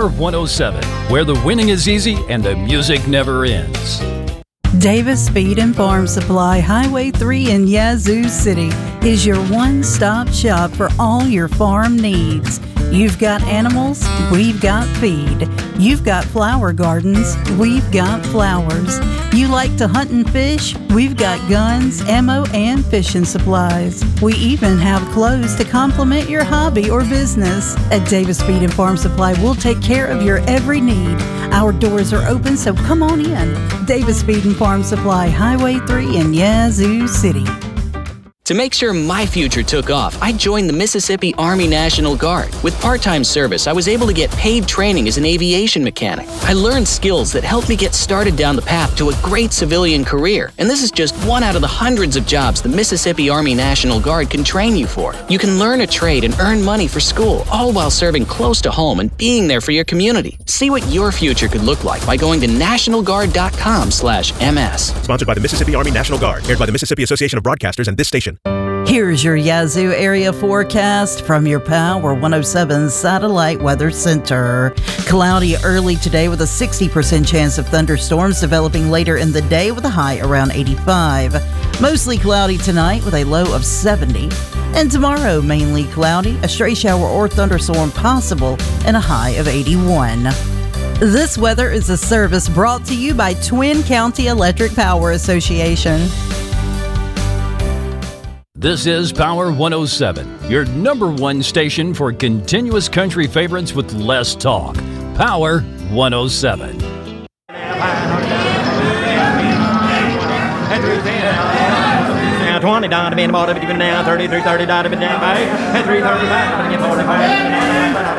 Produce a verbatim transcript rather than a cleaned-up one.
Power one oh seven, where the winning is easy and the music never ends. Davis Feed and Farm Supply, Highway three in Yazoo City, is your one-stop shop for all your farm needs. You've got animals, we've got feed. You've got flower gardens, we've got flowers. You like to hunt and fish? We've got guns, ammo, and fishing supplies. We even have clothes to complement your hobby or business. At Davis Feed and Farm Supply, we'll take care of your every need. Our doors are open, so come on in. Davis Feed and Farm Supply, Highway three in Yazoo City. To make sure my future took off, I joined the Mississippi Army National Guard. With part-time service, I was able to get paid training as an aviation mechanic. I learned skills that helped me get started down the path to a great civilian career. And this is just one out of the hundreds of jobs the Mississippi Army National Guard can train you for. You can learn a trade and earn money for school, all while serving close to home and being there for your community. See what your future could look like by going to national guard dot com slash M S. Sponsored by the Mississippi Army National Guard, aired by the Mississippi Association of Broadcasters and this station. Here's your Yazoo area forecast from your Power one oh seven Satellite Weather Center. Cloudy early today with a sixty percent chance of thunderstorms developing later in the day with a high around eighty-five. Mostly cloudy tonight with a low of seventy. And tomorrow, mainly cloudy, a stray shower or thunderstorm possible and a high of eighty-one. This weather is a service brought to you by Twin County Electric Power Association. This is Power one oh seven, your number one station for continuous country favorites with less talk. Power one oh seven. twenty dollars, been bought up, now thirty-three, thirty dollars, been down by, three thirty-five, forty-five.